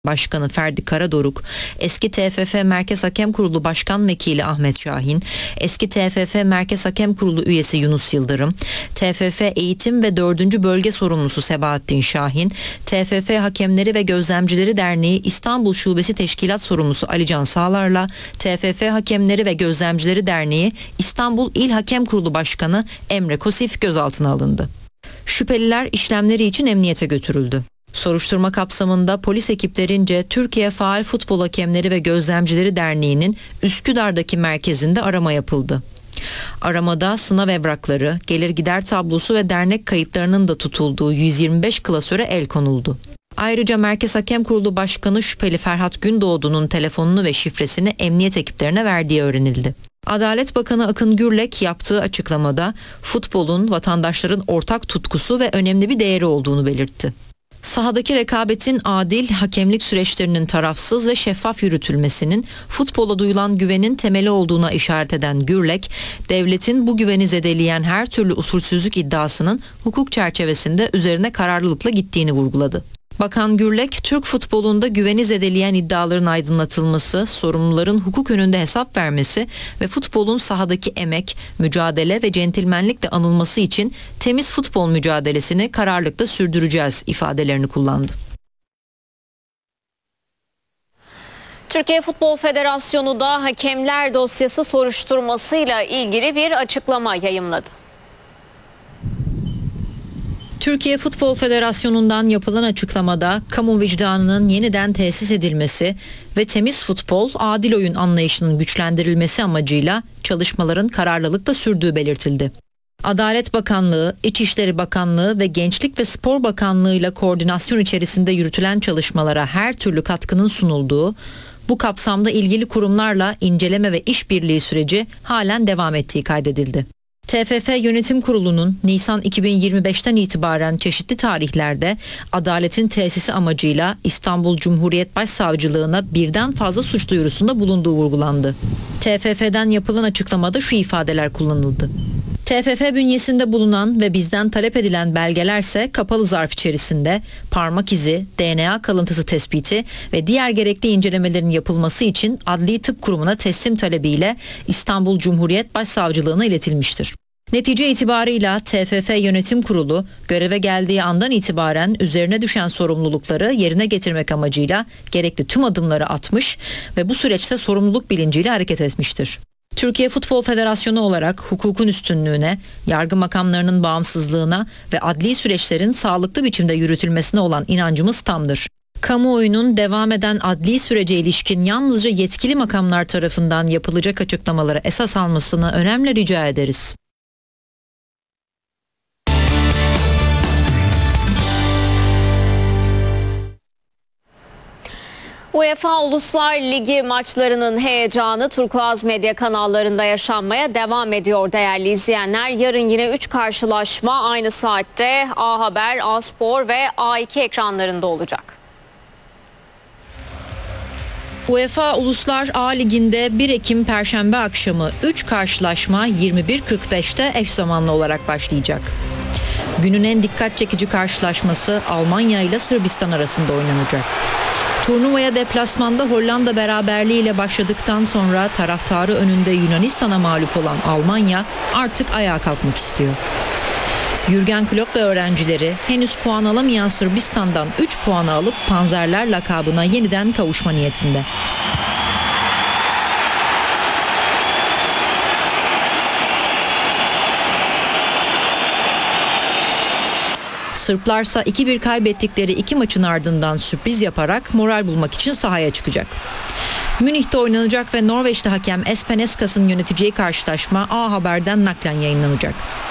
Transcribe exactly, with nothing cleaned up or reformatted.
Başkanı Ferdi Karadoruk, eski T F F Merkez Hakem Kurulu Başkan Vekili Ahmet Şahin, eski T F F Merkez Hakem Kurulu üyesi Yunus Yıldırım, T F F Eğitim ve dördüncü Bölge Sorumlusu Sebahattin Şahin, T F F Hakemleri ve Gözlemcileri Derneği İstanbul Şubesi Teşkilat Sorumlusu Alican Sağlar'la T F F Hakemleri ve Gözlemcileri Derneği İstanbul İl Hakem Kurulu Başkanı Emre Kosif gözaltına alındı. Şüpheliler işlemleri için emniyete götürüldü. Soruşturma kapsamında polis ekiplerince Türkiye Faal Futbol Hakemleri ve Gözlemcileri Derneği'nin Üsküdar'daki merkezinde arama yapıldı. Aramada sınav evrakları, gelir gider tablosu ve dernek kayıtlarının da tutulduğu yüz yirmi beş klasöre el konuldu. Ayrıca Merkez Hakem Kurulu Başkanı şüpheli Ferhat Gündoğdu'nun telefonunu ve şifresini emniyet ekiplerine verdiği öğrenildi. Adalet Bakanı Akın Gürlek yaptığı açıklamada futbolun vatandaşların ortak tutkusu ve önemli bir değeri olduğunu belirtti. Sahadaki rekabetin adil, hakemlik süreçlerinin tarafsız ve şeffaf yürütülmesinin futbola duyulan güvenin temeli olduğuna işaret eden Gürlek, devletin bu güveni zedeleyen her türlü usulsüzlük iddiasının hukuk çerçevesinde üzerine kararlılıkla gittiğini vurguladı. Bakan Gürlek, Türk futbolunda güveni zedeleyen iddiaların aydınlatılması, sorumluların hukuk önünde hesap vermesi ve futbolun sahadaki emek, mücadele ve centilmenlikle anılması için temiz futbol mücadelesini kararlılıkla sürdüreceğiz ifadelerini kullandı. Türkiye Futbol Federasyonu da hakemler dosyası soruşturmasıyla ilgili bir açıklama yayımladı. Türkiye Futbol Federasyonu'ndan yapılan açıklamada kamu vicdanının yeniden tesis edilmesi ve temiz futbol, adil oyun anlayışının güçlendirilmesi amacıyla çalışmaların kararlılıkla sürdüğü belirtildi. Adalet Bakanlığı, İçişleri Bakanlığı ve Gençlik ve Spor Bakanlığı ile koordinasyon içerisinde yürütülen çalışmalara her türlü katkının sunulduğu, bu kapsamda ilgili kurumlarla inceleme ve işbirliği süreci halen devam ettiği kaydedildi. T F F Yönetim Kurulu'nun Nisan iki bin yirmi beşten itibaren çeşitli tarihlerde adaletin tesisi amacıyla İstanbul Cumhuriyet Başsavcılığına birden fazla suç duyurusunda bulunduğu vurgulandı. T F F'den yapılan açıklamada şu ifadeler kullanıldı. T F F bünyesinde bulunan ve bizden talep edilen belgelerse kapalı zarf içerisinde parmak izi, D N A kalıntısı tespiti ve diğer gerekli incelemelerin yapılması için Adli Tıp Kurumu'na teslim talebiyle İstanbul Cumhuriyet Başsavcılığına iletilmiştir. Netice itibarıyla T F F Yönetim Kurulu göreve geldiği andan itibaren üzerine düşen sorumlulukları yerine getirmek amacıyla gerekli tüm adımları atmış ve bu süreçte sorumluluk bilinciyle hareket etmiştir. Türkiye Futbol Federasyonu olarak hukukun üstünlüğüne, yargı makamlarının bağımsızlığına ve adli süreçlerin sağlıklı biçimde yürütülmesine olan inancımız tamdır. Kamuoyunun devam eden adli sürece ilişkin yalnızca yetkili makamlar tarafından yapılacak açıklamaları esas almasını önemli rica ederiz. UEFA Uluslar Ligi maçlarının heyecanı Turkuaz medya kanallarında yaşanmaya devam ediyor değerli izleyenler. Yarın yine üç karşılaşma aynı saatte A Haber, A Spor ve A iki ekranlarında olacak. UEFA Uluslar A Ligi'nde bir Ekim Perşembe akşamı üç karşılaşma yirmi bir kırk beşte eş zamanlı olarak başlayacak. Günün en dikkat çekici karşılaşması Almanya ile Sırbistan arasında oynanacak. Turnuvaya deplasmanda Hollanda beraberliği ile başladıktan sonra taraftarı önünde Yunanistan'a mağlup olan Almanya artık ayağa kalkmak istiyor. Jürgen Klopp ve öğrencileri henüz puan alamayan Sırbistan'dan üç puanı alıp Panzerler lakabına yeniden kavuşma niyetinde. Sırplarsa iki bir kaybettikleri iki maçın ardından sürpriz yaparak moral bulmak için sahaya çıkacak. Münih'te oynanacak ve Norveçli hakem Espen Eskas'ın yöneteceği karşılaşma A Haber'den naklen yayınlanacak.